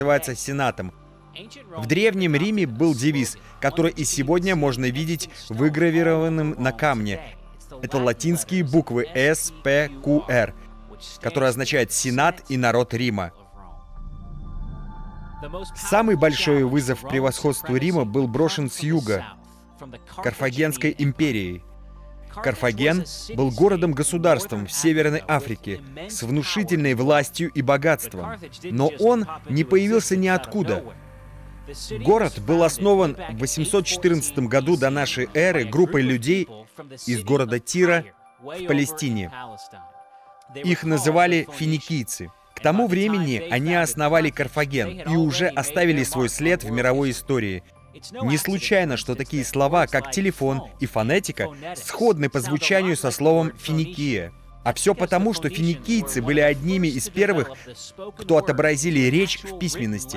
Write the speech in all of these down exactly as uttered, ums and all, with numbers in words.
называется Сенатом. В Древнем Риме был девиз, который и сегодня можно видеть выгравированным на камне. Это латинские буквы эс пэ ку эр, которые означают «Сенат и народ Рима». Самый большой вызов превосходству Рима был брошен с юга, Карфагенской империей. Карфаген был городом-государством в Северной Африке с внушительной властью и богатством, но он не появился ниоткуда. Город был основан в восемьсот четырнадцатом году до нашей эры группой людей из города Тира в Палестине. Их называли финикийцы. К тому времени они основали Карфаген и уже оставили свой след в мировой истории. Не случайно, что такие слова, как телефон и фонетика, сходны по звучанию со словом «финикия». А все потому, что финикийцы были одними из первых, кто отобразили речь в письменности.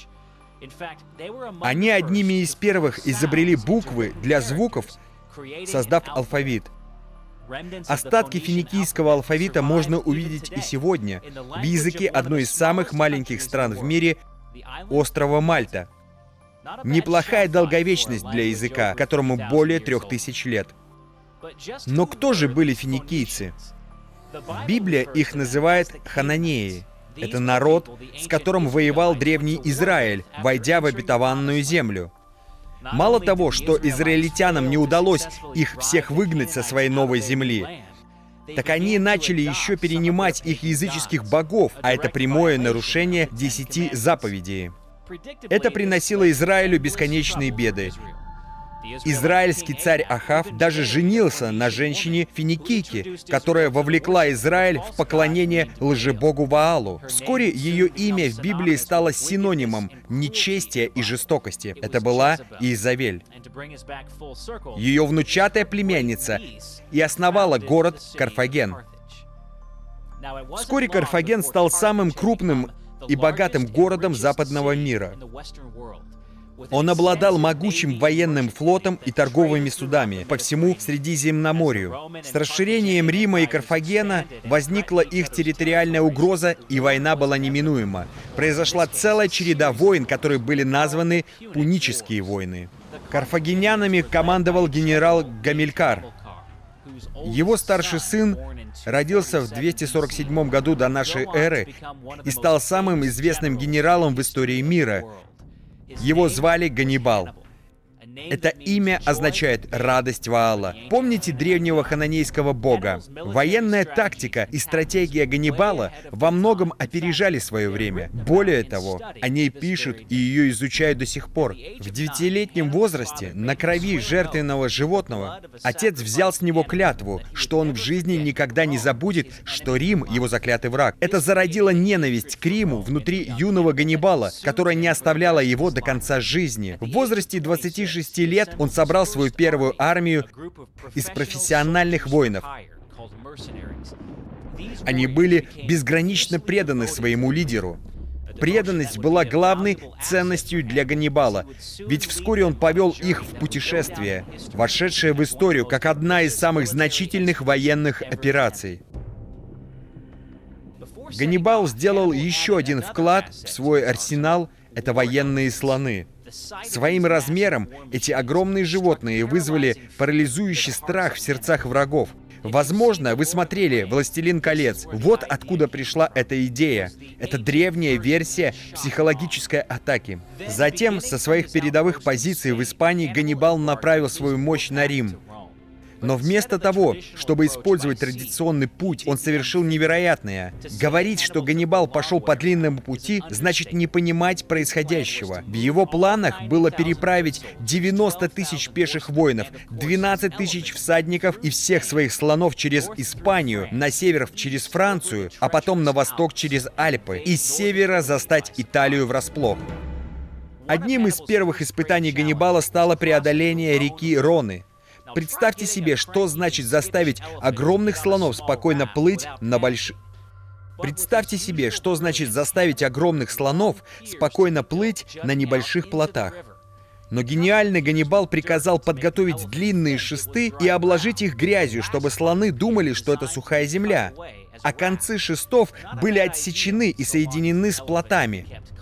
Они одними из первых изобрели буквы для звуков, создав алфавит. Остатки финикийского алфавита можно увидеть и сегодня в языке одной из самых маленьких стран в мире — острова Мальта. Неплохая долговечность для языка, которому более трех тысяч лет. Но кто же были финикийцы? Библия их называет хананеи. Это народ, с которым воевал древний Израиль, войдя в обетованную землю. Мало того, что израильтянам не удалось их всех выгнать со своей новой земли, так они начали еще перенимать их языческих богов, а это прямое нарушение десяти заповедей. Это приносило Израилю бесконечные беды. Израильский царь Ахав даже женился на женщине-финикийке, которая вовлекла Израиль в поклонение лжебогу Ваалу. Вскоре ее имя в Библии стало синонимом нечестия и жестокости. Это была Иезавель. Ее внучатая племянница и основала город Карфаген. Вскоре Карфаген стал самым крупным и богатым городом западного мира. Он обладал могучим военным флотом и торговыми судами по всему Средиземноморью. С расширением Рима и Карфагена возникла их территориальная угроза, и война была неминуема. Произошла целая череда войн, которые были названы Пунические войны. Карфагенянами командовал генерал Гамилькар. Его старший сын родился в двести сорок седьмом году до нашей эры и стал самым известным генералом в истории мира. Его звали Ганнибал. Это имя означает «радость Ваала». Помните древнего хананейского бога? Военная тактика и стратегия Ганнибала во многом опережали свое время. Более того, о ней пишут и ее изучают до сих пор. В девятилетнем возрасте, на крови жертвенного животного, отец взял с него клятву, что он в жизни никогда не забудет, что Рим — его заклятый враг. Это зародило ненависть к Риму внутри юного Ганнибала, которая не оставляла его до конца жизни. В возрасте двадцати шести лет он собрал свою первую армию из профессиональных воинов. Они были безгранично преданы своему лидеру. Преданность была главной ценностью для Ганнибала, ведь вскоре он повел их в путешествие, вошедшее в историю как одна из самых значительных военных операций. Ганнибал сделал еще один вклад в свой арсенал — это военные слоны. Своим размером эти огромные животные вызвали парализующий страх в сердцах врагов. Возможно, вы смотрели «Властелин колец». Вот откуда пришла эта идея. Это древняя версия психологической атаки. Затем, со своих передовых позиций в Испании, Ганнибал направил свою мощь на Рим. Но вместо того, чтобы использовать традиционный путь, он совершил невероятное. Говорить, что Ганнибал пошел по длинному пути, значит не понимать происходящего. В его планах было переправить девяносто тысяч пеших воинов, двенадцать тысяч всадников и всех своих слонов через Испанию, на север через Францию, а потом на восток через Альпы, и с севера застать Италию врасплох. Одним из первых испытаний Ганнибала стало преодоление реки Роны. Представьте себе, что значит заставить огромных слонов спокойно плыть на больших... Представьте себе, что значит заставить огромных слонов спокойно плыть на небольших плотах. Но гениальный Ганнибал приказал подготовить длинные шесты и обложить их грязью, чтобы слоны думали, что это сухая земля. А концы шестов были отсечены и соединены с плотами.